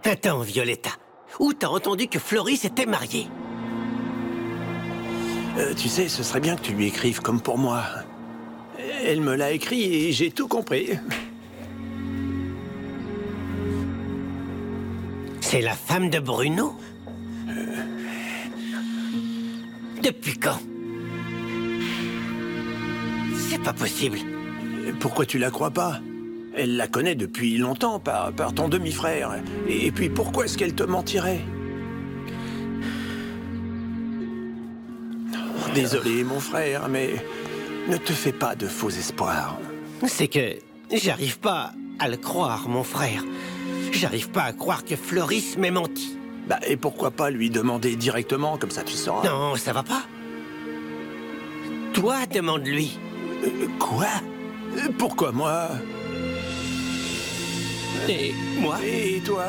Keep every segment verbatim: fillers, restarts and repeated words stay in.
Attends, Violetta. Où t'as entendu que Floris était marié? Euh, tu sais, ce serait bien que tu lui écrives comme pour moi. Elle me l'a écrit et j'ai tout compris. C'est la femme de Bruno? euh... Depuis quand? C'est pas possible. Pourquoi tu la crois pas? Elle la connaît depuis longtemps par, par ton demi-frère. Et puis pourquoi est-ce qu'elle te mentirait? Désolé, mon frère, mais ne te fais pas de faux espoirs. C'est que j'arrive pas à le croire, mon frère. J'arrive pas à croire que Floris m'ait menti. Bah, et pourquoi pas lui demander directement, comme ça tu sauras. Non, ça va pas. Toi, demande-lui. Euh, quoi? Pourquoi moi? Et moi? Et toi?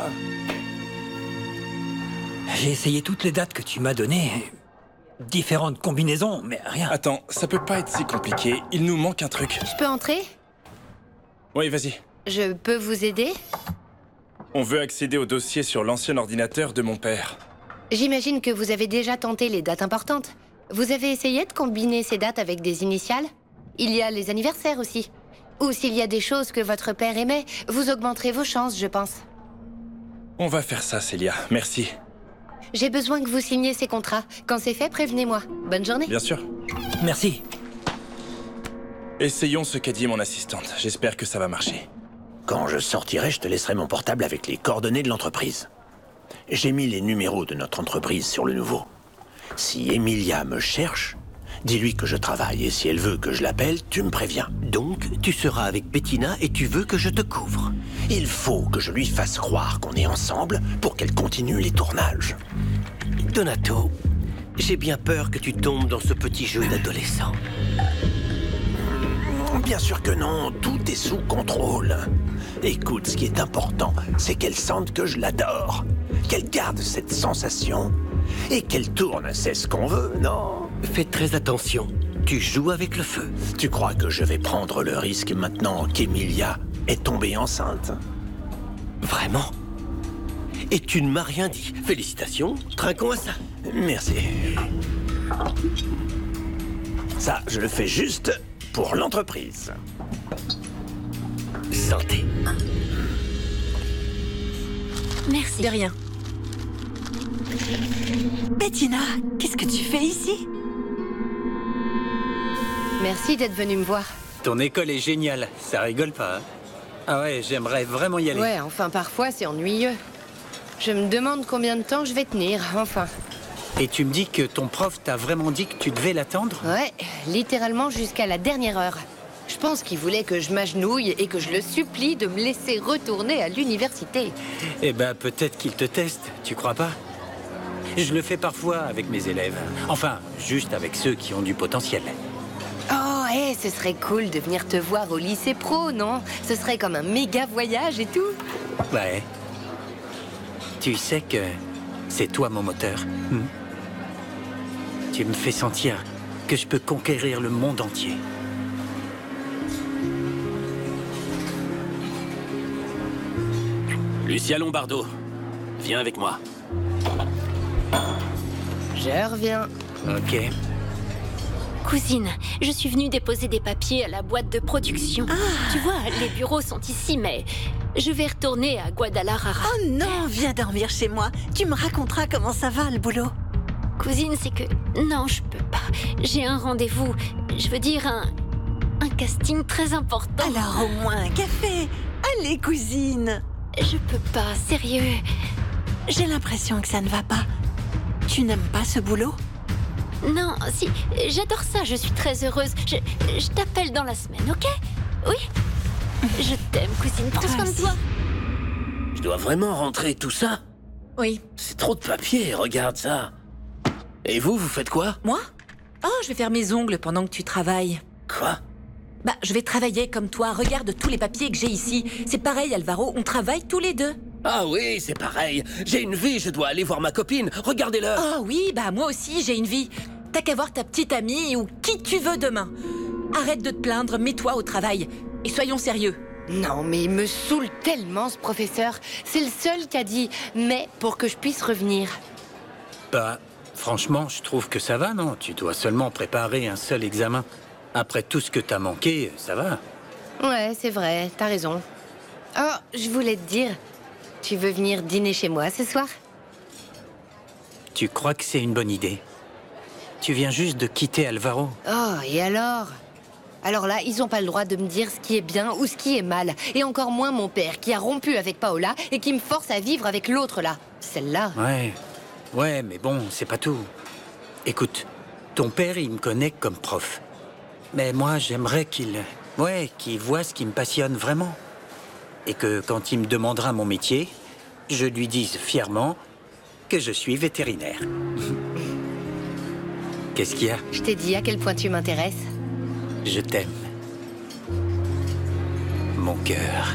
J'ai essayé toutes les dates que tu m'as données. Différentes combinaisons, mais rien. Attends, ça peut pas être si compliqué. Il nous manque un truc. Je peux entrer? Oui, vas-y. Je peux vous aider? On veut accéder au dossier sur l'ancien ordinateur de mon père. J'imagine que vous avez déjà tenté les dates importantes. Vous avez essayé de combiner ces dates avec des initiales? Il y a les anniversaires aussi. Ou s'il y a des choses que votre père aimait, vous augmenterez vos chances, je pense. On va faire ça, Célia. Merci. J'ai besoin que vous signiez ces contrats. Quand c'est fait, prévenez-moi. Bonne journée. Bien sûr. Merci. Essayons ce qu'a dit mon assistante. J'espère que ça va marcher. Quand je sortirai, je te laisserai mon portable avec les coordonnées de l'entreprise. J'ai mis les numéros de notre entreprise sur le nouveau. Si Emilia me cherche, dis-lui que je travaille et si elle veut que je l'appelle, tu me préviens. Donc, tu seras avec Bettina et tu veux que je te couvre? Il faut que je lui fasse croire qu'on est ensemble pour qu'elle continue les tournages. Donato, j'ai bien peur que tu tombes dans ce petit jeu d'adolescent. Bien sûr que non, tout est sous contrôle. Écoute, ce qui est important, c'est qu'elle sente que je l'adore. Qu'elle garde cette sensation et qu'elle tourne, c'est ce qu'on veut, non? Fais très attention, tu joues avec le feu. Tu crois que je vais prendre le risque maintenant qu'Emilia est tombée enceinte? Vraiment? Et tu ne m'as rien dit. Félicitations, trinquons à ça. Merci. Ça, je le fais juste pour l'entreprise. Santé. Merci. De rien. Bettina, qu'est-ce que tu fais ici? Merci d'être venu me voir. Ton école est géniale, ça rigole pas, hein? Ah ouais, j'aimerais vraiment y aller. Ouais, enfin, parfois, c'est ennuyeux. Je me demande combien de temps je vais tenir, enfin. Et tu me dis que ton prof t'a vraiment dit que tu devais l'attendre? Ouais, littéralement jusqu'à la dernière heure. Je pense qu'il voulait que je m'agenouille et que je le supplie de me laisser retourner à l'université. Eh ben, peut-être qu'il te teste, tu crois pas? Je le fais parfois avec mes élèves. Enfin, juste avec ceux qui ont du potentiel. Oh, hé, ce serait cool de venir te voir au lycée pro, non? Ce serait comme un méga voyage et tout. Ouais. Tu sais que c'est toi mon moteur. Hmm? Tu me fais sentir que je peux conquérir le monde entier. Lucia Lombardo, viens avec moi. Je reviens. Ok. Cousine, je suis venue déposer des papiers à la boîte de production. Ah. Tu vois, les bureaux sont ici, mais je vais retourner à Guadalajara. Oh non, viens dormir chez moi. Tu me raconteras comment ça va, le boulot. Cousine, c'est que... Non, je peux pas. J'ai un rendez-vous. Je veux dire, un... un casting très important. Alors au moins un café. Allez, cousine. Je peux pas, sérieux. J'ai l'impression que ça ne va pas. Tu n'aimes pas ce boulot? Non, si, j'adore ça, je suis très heureuse. Je, je t'appelle dans la semaine, ok? Oui? Je t'aime, cousine, prends Toi soin de aussi. toi. Je dois vraiment rentrer tout ça? Oui. C'est trop de papier, regarde ça. Et vous, vous faites quoi? Moi? Oh, je vais faire mes ongles pendant que tu travailles. Quoi? Bah, je vais travailler comme toi. Regarde tous les papiers que j'ai ici. C'est pareil, Alvaro, on travaille tous les deux. Ah oui, c'est pareil. J'ai une vie, je dois aller voir ma copine. Regardez-le. Oh oui, bah moi aussi, j'ai une vie. T'as qu'à voir ta petite amie ou qui tu veux demain. Arrête de te plaindre, mets-toi au travail. Et soyons sérieux. Non, mais il me saoule tellement, ce professeur. C'est le seul qui a dit « mais » pour que je puisse revenir. Bah, franchement, je trouve que ça va, non? Tu dois seulement préparer un seul examen. Après tout ce que t'as manqué, ça va. Ouais, c'est vrai, t'as raison. Oh, je voulais te dire, tu veux venir dîner chez moi ce soir? Tu crois que c'est une bonne idée? Tu viens juste de quitter Alvaro. Oh, et alors? Alors là, ils ont pas le droit de me dire ce qui est bien ou ce qui est mal. Et encore moins mon père, qui a rompu avec Paola et qui me force à vivre avec l'autre là. Celle-là. Ouais, ouais, mais bon, c'est pas tout. Écoute, ton père, il me connaît comme prof. Mais moi, j'aimerais qu'il... Ouais, qu'il voit ce qui me passionne vraiment. Et que quand il me demandera mon métier, je lui dise fièrement que je suis vétérinaire. Qu'est-ce qu'il y a? Je t'ai dit à quel point tu m'intéresses. Je t'aime. Mon cœur.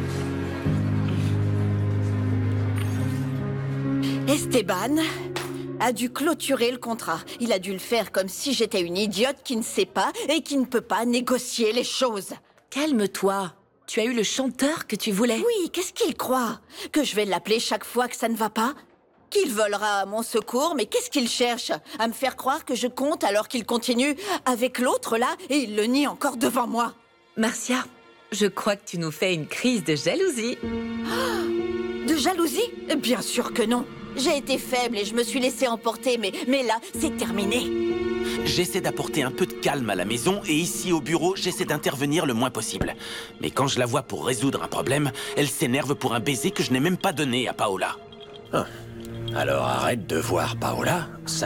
Esteban a dû clôturer le contrat. Il a dû le faire comme si j'étais une idiote qui ne sait pas et qui ne peut pas négocier les choses. Calme-toi. Tu as eu le chanteur que tu voulais. Oui, qu'est-ce qu'il croit? Que je vais l'appeler chaque fois que ça ne va pas? Qu'il volera à mon secours, mais qu'est-ce qu'il cherche? À me faire croire que je compte alors qu'il continue avec l'autre là et il le nie encore devant moi. Marcia, je crois que tu nous fais une crise de jalousie. De jalousie? Bien sûr que non. J'ai été faible et je me suis laissée emporter, mais, mais là, c'est terminé. J'essaie d'apporter un peu de calme à la maison et ici au bureau, j'essaie d'intervenir le moins possible. Mais quand je la vois pour résoudre un problème, elle s'énerve pour un baiser que je n'ai même pas donné à Paola. Ah. Alors arrête de voir Paola, ça